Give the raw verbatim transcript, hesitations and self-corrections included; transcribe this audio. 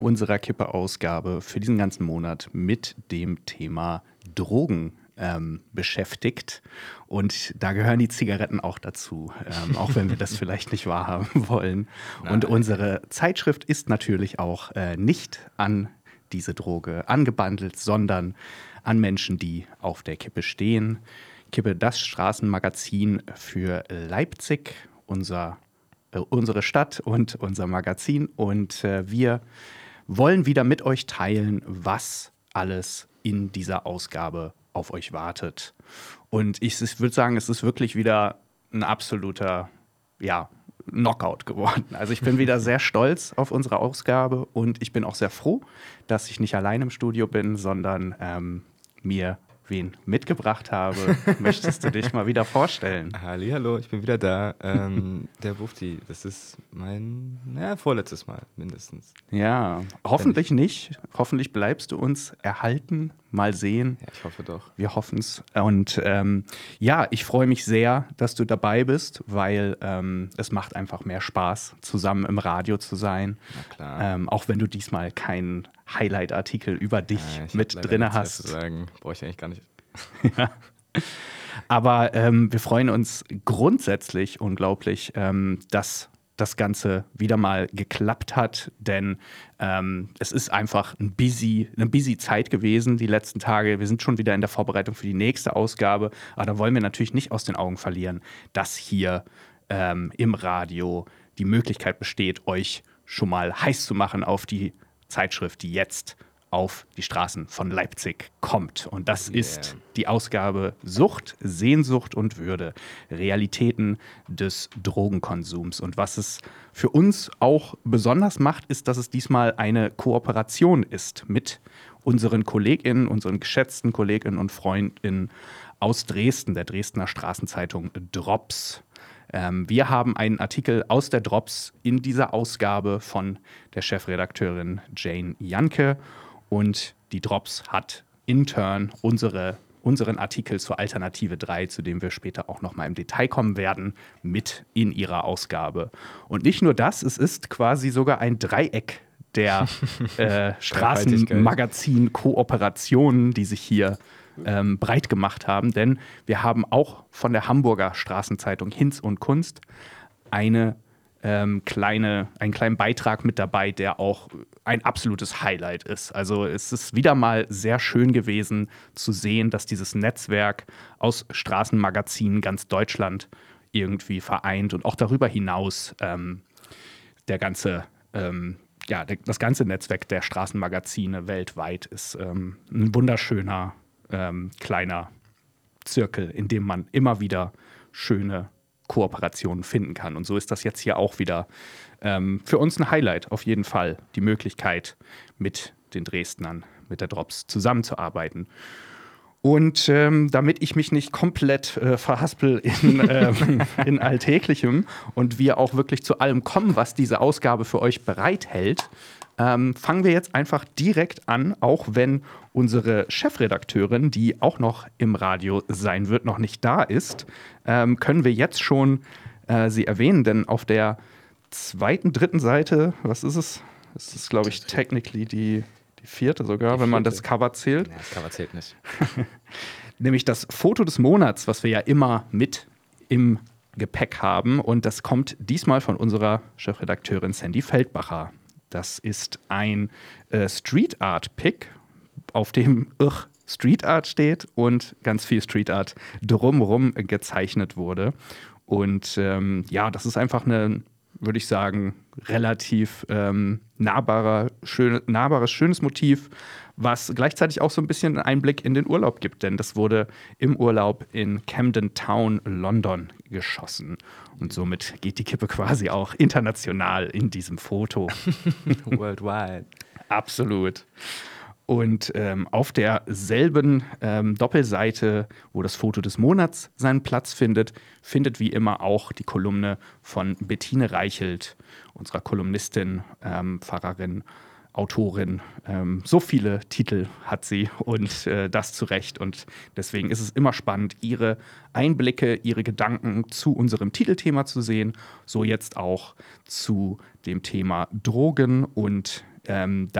unserer Kippe-Ausgabe für diesen ganzen Monat mit dem Thema Drogen ähm, beschäftigt. Und da gehören die Zigaretten auch dazu, ähm, auch wenn wir das vielleicht nicht wahrhaben wollen. Nein. Und unsere Zeitschrift ist natürlich auch äh, nicht an diese Droge angebandelt, sondern an Menschen, die auf der Kippe stehen. Kippe, das Straßenmagazin für Leipzig, unser, äh, unsere Stadt und unser Magazin. Und äh, wir wollen wieder mit euch teilen, was alles in dieser Ausgabe auf euch wartet. Und ich, ich würde sagen, es ist wirklich wieder ein absoluter, ja, Knockout geworden. Also ich bin wieder sehr stolz auf unsere Ausgabe und ich bin auch sehr froh, dass ich nicht allein im Studio bin, sondern ähm, mir wen mitgebracht habe. Möchtest du dich mal wieder vorstellen? Hallihallo, ich bin wieder da. Ähm, der Bufti, das ist mein ja, vorletztes Mal mindestens. Ja, hoffentlich nicht. Hoffentlich bleibst du uns erhalten. Mal sehen. Ja, ich hoffe doch. Wir hoffen es. Und ähm, ja, ich freue mich sehr, dass du dabei bist, weil ähm, es macht einfach mehr Spaß, zusammen im Radio zu sein. Na klar. Ähm, auch wenn du diesmal keinen Highlight-Artikel über dich Ja, ich mit hab leider drin nichts mehr hast. zu sagen. Brauche ich eigentlich gar nicht. Ja. Aber ähm, wir freuen uns grundsätzlich unglaublich, ähm, dass das Ganze wieder mal geklappt hat, denn ähm, es ist einfach ein busy, eine busy Zeit gewesen die letzten Tage. Wir sind schon wieder in der Vorbereitung für die nächste Ausgabe, aber da wollen wir natürlich nicht aus den Augen verlieren, dass hier ähm, im Radio die Möglichkeit besteht, euch schon mal heiß zu machen auf die Zeitschrift, die jetzt auf die Straßen von Leipzig kommt. Und das Yeah. ist die Ausgabe Sucht, Sehnsucht und Würde. Realitäten des Drogenkonsums. Und was es für uns auch besonders macht, ist, dass es diesmal eine Kooperation ist mit unseren KollegInnen, unseren geschätzten KollegInnen und FreundInnen aus Dresden, der Dresdner Straßenzeitung Drops. Ähm, wir haben einen Artikel aus der Drops in dieser Ausgabe von der Chefredakteurin Jane Janke. Und die Drops hat in turn unsere, unseren Artikel zur Alternative drei, zu dem wir später auch noch mal im Detail kommen werden, mit in ihrer Ausgabe. Und nicht nur das, es ist quasi sogar ein Dreieck der äh, Straßenmagazin-Kooperationen, die sich hier ähm, breit gemacht haben. Denn wir haben auch von der Hamburger Straßenzeitung Hinz und Kunst eine Ähm, kleine, einen kleinen Beitrag mit dabei, der auch ein absolutes Highlight ist. Also es ist wieder mal sehr schön gewesen zu sehen, dass dieses Netzwerk aus Straßenmagazinen ganz Deutschland irgendwie vereint und auch darüber hinaus ähm, der ganze, ähm, ja, der, das ganze Netzwerk der Straßenmagazine weltweit ist ähm, ein wunderschöner ähm, kleiner Zirkel, in dem man immer wieder schöne Kooperationen finden kann. Und so ist das jetzt hier auch wieder ähm, für uns ein Highlight, auf jeden Fall, die Möglichkeit, mit den Dresdnern, mit der Drops zusammenzuarbeiten. Und ähm, damit ich mich nicht komplett äh, verhaspel in, ähm, in Alltäglichem und wir auch wirklich zu allem kommen, was diese Ausgabe für euch bereithält, ähm, fangen wir jetzt einfach direkt an, auch wenn unsere Chefredakteurin, die auch noch im Radio sein wird, noch nicht da ist, ähm, können wir jetzt schon äh, sie erwähnen, denn auf der zweiten, dritten Seite, was ist es? Das ist, glaube ich, technically die, die vierte sogar, Die wenn man vierte. das Cover zählt. Ja, das Cover zählt nicht. Nämlich das Foto des Monats, was wir ja immer mit im Gepäck haben. Und das kommt diesmal von unserer Chefredakteurin Sandy Feldbacher. Das ist ein äh, Street Art Pick, auf dem Ugh, Street Art steht und ganz viel Street Art drumherum gezeichnet wurde. Und ähm, ja, das ist einfach eine, würde ich sagen, relativ ähm, nahbarer, schön, nahbares, schönes Motiv, was gleichzeitig auch so ein bisschen einen Einblick in den Urlaub gibt, denn das wurde im Urlaub in Camden Town, London, geschossen. Und somit geht die Kippe quasi auch international in diesem Foto. Worldwide. Absolut. Und ähm, auf derselben ähm, Doppelseite, wo das Foto des Monats seinen Platz findet, findet wie immer auch die Kolumne von Bettine Reichelt, unserer Kolumnistin, ähm, Pfarrerin, Autorin. Ähm, so viele Titel hat sie und äh, das zu Recht. Und deswegen ist es immer spannend, ihre Einblicke, ihre Gedanken zu unserem Titelthema zu sehen. So jetzt auch zu dem Thema Drogen und ähm,